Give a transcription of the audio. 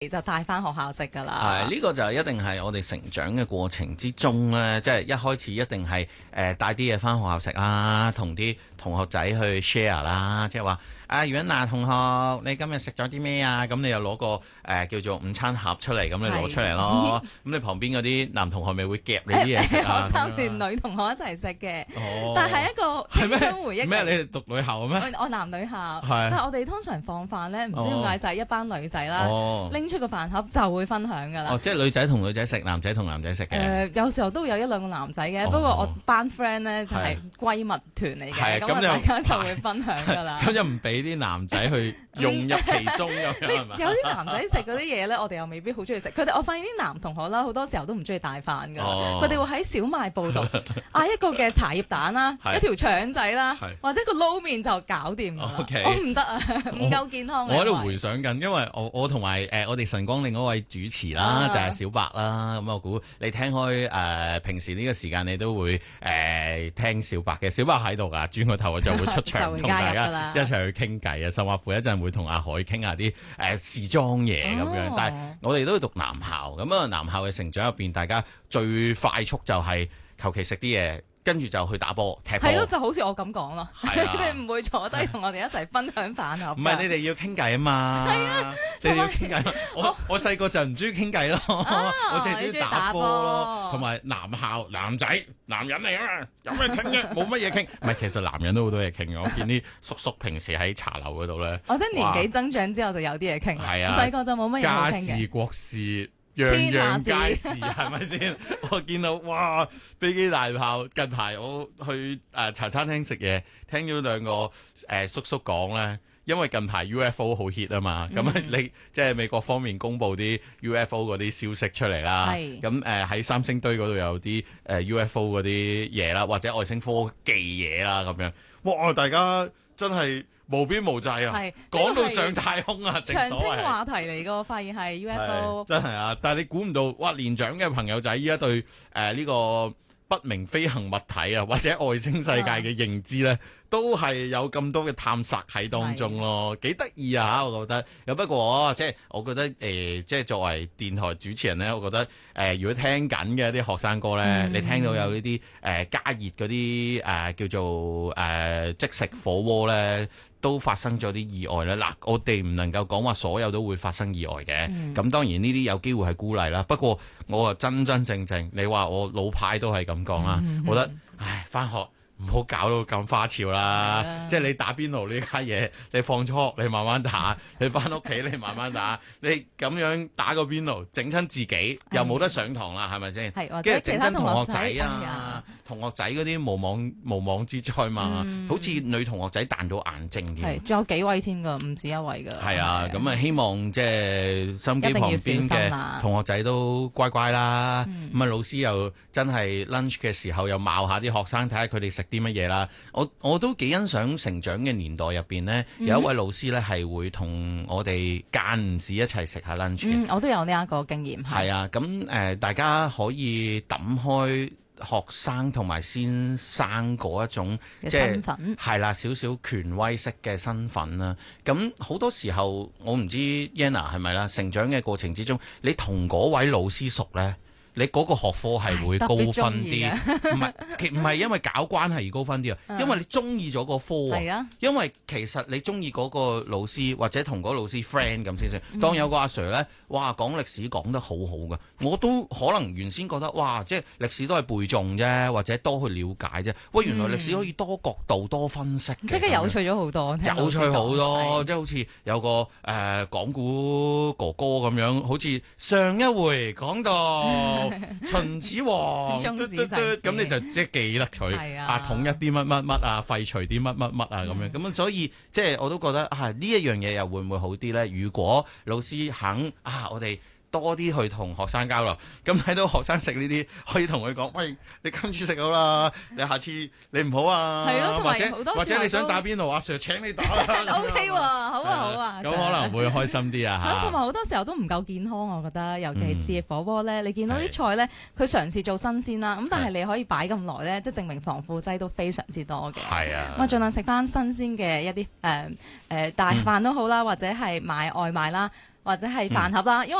就帶翻學校食㗎啦。 係呢個就一定係我哋成長嘅過程之中咧，即係一開始一定係帶啲嘢翻學校食啦，同啲同學仔去 share 啦，即係話啊，阮娜同學，你今日食咗啲咩啊？咁你又攞個叫做午餐盒出嚟，咁你攞出嚟咯。咁你旁邊嗰啲男同學咪會夾你啲嘢食啊？ 我三段女同學一齊食嘅， 哦， 但係一個青春回憶。 咩？你係讀女校嘅咩？ 我男女校， 係但係我哋通常放飯咧，唔知點解就係一班女仔啦，拎出個飯盒就會分享㗎啦。 哦，即係女仔同女仔食，男仔同男仔食嘅。 有時候都有一兩個男仔嘅，不過我班 friend 咧就係閨蜜團嚟嘅，咁大家就會分享㗎啦。 咁就唔俾啲男仔去融入其中咁樣係嘛？ 有啲男仔食嗰啲嘢咧，我哋又未必好中意食。我發現啲男同學啦，好多時候都唔中意帶飯㗎。佢哋會喺小賣部度嗌一個嘅茶葉蛋啦，一條腸仔啦，或者個撈麵就搞掂㗎啦。我唔得啊，唔夠健康。 我喺度回想緊，因為我同埋我哋晨光另一位主持啦，就係小白啦。咁我估你聽開平時呢個時間你都會聽小白嘅。小白喺度㗎，轉個頭我就會出場同大家一齊去傾偈啊。甚或乎一陣會同阿海傾下啲時裝嘢咁樣。但係我哋都讀男校，咁啊男校嘅成長入邊，大家最快速就係求其食啲嘢。跟住就去打波踢波， 係咯，就好似我咁講咯。 係啊， 你哋唔會坐低同我哋一齊分享飯盒。 唔係你哋要傾偈啊嘛。係啊，你哋要傾偈。我細個就唔中意傾偈咯，我淨係中意打波咯。同埋男校男仔男人嚟啊嘛，有咩傾啫？冇乜嘢傾。唔係，其實男人都好多嘢傾嘅。我見啲叔叔平時喺茶樓嗰度咧， 我即係年紀增長之後就有啲嘢傾。係啊，細個就冇乜嘢傾嘅。 家事國事。樣樣皆是係咪先？我見到哇，飛機大炮！近排我去茶餐廳食嘢，聽咗兩個叔叔講咧，因為近排 UFO 好 hit 啊嘛，咁你即係美國方面公布啲 UFO 嗰啲消息出嚟啦，咁喺三星堆嗰度有啲UFO 嗰啲嘢啦，或者外星科技嘢啦咁樣，哇！大家真係〜無邊無際啊！講到上太空啊，正所謂長青話題嚟個，發現係 UFO， 真係啊！但係你估唔到，哇！年長嘅朋友仔依家對呢個不明飛行物體啊，或者外星世界嘅認知咧，都係有咁多嘅探索喺當中咯，幾得意啊！我覺得。有不過即係我覺得即係作為電台主持人咧，我覺得如果聽緊嘅啲學生哥咧，你聽到有呢啲加熱嗰啲叫做即食火鍋咧。都發生咗啲意外咧，嗱，我哋唔能夠講話所有都會發生意外嘅，咁當然呢啲有機會係孤例啦。不過我啊真真正正，你話我老派都係咁講啦，我覺得，唉，返學唔好搞到咁花俏啦，即係你打邊爐呢家嘢，你放咗學你慢慢打，你返屋企你慢慢打，你咁樣打個邊爐，整親自己又冇得上堂啦，係咪先？跟住整親同學仔啊！同學仔嗰啲無妄之災嘛，好似女同學仔彈到眼睛添。 係，仲有幾位添㗎，唔止一位㗎。 係啊，咁啊希望即係心機旁邊嘅同學仔都乖乖啦。咁啊老師又真係 lunch 嘅時候又鬧下啲學生，睇下佢哋食啲乜嘢啦。我都幾欣賞成長嘅年代入邊呢，有一位老師咧係會同我哋間唔時一齊食下 lunch 嘅。 我都有呢一個經驗。 係啊，咁大家可以抌開學生同埋先生嗰一種即係係啦，少少權威式嘅身份啦。咁好多時候我唔知 Yana 係咪啦，成長嘅過程之中，你同嗰位老師熟呢，你嗰個學科係會高分啲，唔係因為搞關係而高分啲啊，因為你中意咗個科啊，因為其實你中意嗰個老師或者同嗰個老師 friend 咁先算。當有個阿 Sir 咧，哇講歷史講得好好㗎，我都可能原先覺得哇，即係歷史都係背誦啫，或者多去了解啫。喂，原來歷史可以多角度多分析， 即係有趣咗好多， 有趣好多，即係好似有個講古哥哥咁樣，好似上一回講到秦始皇，咁你就即係記得佢統一啲乜乜乜啊，廢除啲乜乜乜啊咁樣，咁所以即係我都覺得呢一樣嘢又會唔會好啲咧？如果老師肯我哋多啲去同學生交流，咁睇到學生食呢啲，可以同佢講：喂，你今次食好啦，你下次你唔好啊。 係咯， 或者你想打邊爐，阿 Sir 請你打啦。 OK 喎，好啊好啊。 咁可能會開心啲啊嚇。 同埋好多時候都唔夠健康，我覺得，尤其是火鍋咧，你見到啲菜咧，佢嘗試做新鮮啦，咁但係你可以擺咁耐咧，即係證明防腐劑都非常之多嘅。 係啊。 咁啊，盡量食翻新鮮嘅一啲大飯都好啦，或者係買外賣啦。 或者係飯盒啦，因為